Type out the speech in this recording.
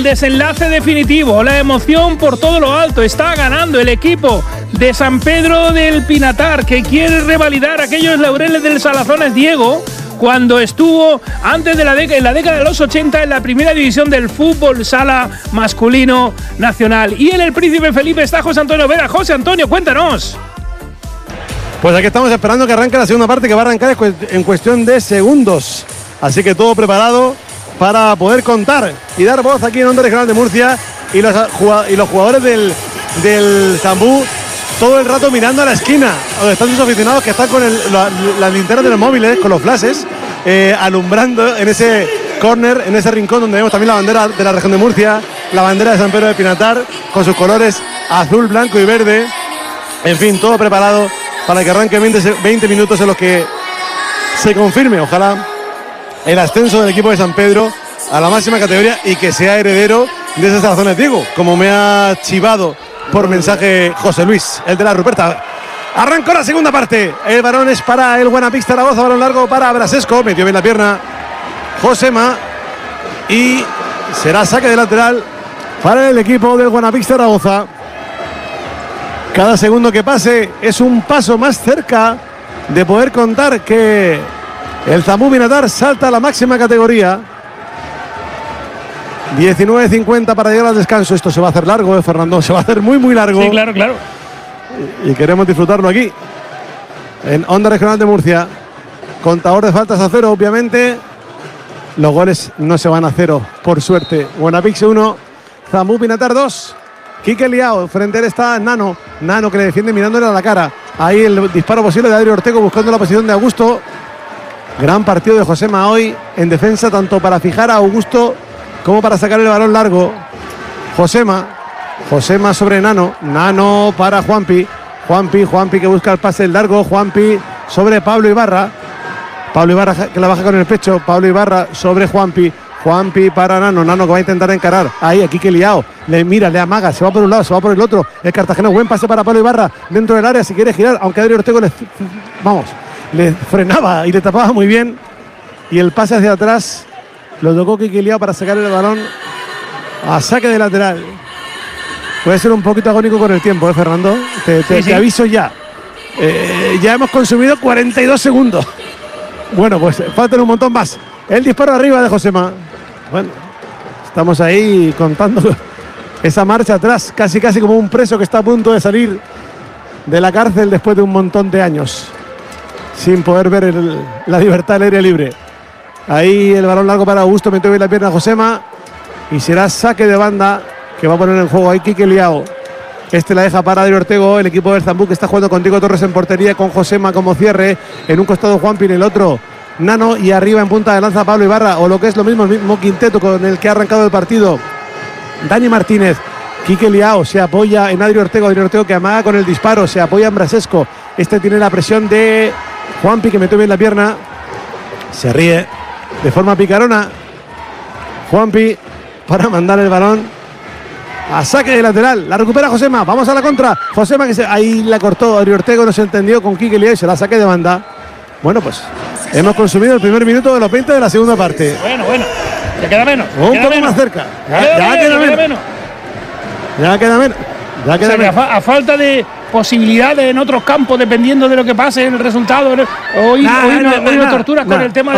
el desenlace definitivo, la emoción por todo lo alto. Está ganando el equipo de San Pedro del Pinatar, que quiere revalidar aquellos laureles del Salazones Diego, cuando estuvo antes de en la década de los 80 en la primera división del fútbol sala masculino nacional. Y en el Príncipe Felipe está José Antonio Vera. José Antonio, cuéntanos. Pues aquí estamos esperando que arranque la segunda parte, que va a arrancar en cuestión de segundos. Así que todo preparado para poder contar y dar voz aquí en Onda Regional de Murcia, y los jugadores del Zambú todo el rato mirando a la esquina donde están sus aficionados, que están con las linternas de los móviles, con los flashes, alumbrando en ese córner, en ese rincón donde vemos también la bandera de la región de Murcia, la bandera de San Pedro de Pinatar, con sus colores azul, blanco y verde. En fin, todo preparado para que arranque 20 minutos en los que se confirme, ojalá, el ascenso del equipo de San Pedro a la máxima categoría y que sea heredero de esas Salazones Diego, como me ha chivado por mensaje José Luis, el de la Ruperta. Arrancó la segunda parte. El balón es para el Buenapix Zaragoza, balón largo para Brasesco, metió bien la pierna Josema y será saque de lateral para el equipo del Buenapix Zaragoza. Cada segundo que pase es un paso más cerca de poder contar que el Zambú Pinatar salta a la máxima categoría. 19:50 para llegar al descanso. Esto se va a hacer largo, Fernando. Se va a hacer muy, muy largo. Sí, claro, claro. Y queremos disfrutarlo aquí, en Onda Regional de Murcia. Contador de faltas a 0, obviamente. Los goles no se van a 0, por suerte. Buenapix 1, Zambú Pinatar 2. Quique Liao, frente a él está Nano. Nano, que le defiende mirándole a la cara. Ahí el disparo posible de Adri Ortego buscando la posición de Augusto. Gran partido de Josema hoy en defensa, tanto para fijar a Augusto como para sacar el balón largo. Josema sobre Nano. Nano para Juanpi que busca el pase largo. Juanpi sobre Pablo Ibarra. Pablo Ibarra que la baja con el pecho. Pablo Ibarra sobre Juanpi para Nano. Nano que va a intentar encarar. Ahí, aquí que liado. Le mira, le amaga. Se va por un lado, se va por el otro. El cartageno. Buen pase para Pablo Ibarra dentro del área si quiere girar. Aunque Adri Ortego le frenaba y le tapaba muy bien. Y el pase hacia atrás lo tocó Quique Liao para sacar el balón a saque de lateral. Puede ser un poquito agónico con el tiempo, Fernando. Te aviso ya. Ya hemos consumido 42 segundos. Bueno, pues faltan un montón más. El disparo arriba de Josema. Bueno, estamos ahí contando esa marcha atrás, casi como un preso que está a punto de salir de la cárcel después de un montón de años sin poder ver la libertad del aire libre. Ahí el balón largo para Augusto, metió bien la pierna a Josema y será saque de banda que va a poner en juego ahí Quique Liao. La deja para Adri Ortego, el equipo del Zambú, que está jugando con Diego Torres en portería, con Josema como cierre, en un costado Juanpi, en el otro Nano, y arriba en punta de lanza Pablo Ibarra, o lo que es lo mismo, el mismo quinteto con el que ha arrancado el partido Dani Martínez. Quique Liao se apoya en Adri Ortego que amaga con el disparo, se apoya en Brasesco. Tiene la presión de Juanpi, que metió bien la pierna, se ríe de forma picarona Juanpi para mandar el balón a saque de lateral. La recupera Josema, vamos a la contra. Josema que ahí la cortó Adri Ortego, no se entendió con Quique Liao y se la saque de banda. Bueno, pues hemos consumido el primer minuto de los 20 de la segunda parte. Bueno, ya queda menos. Un poco más cerca. Ya queda menos. Ya queda menos. A falta de posibilidades en otros campos, dependiendo de lo que pase en el resultado, hoy nos torturas con el tema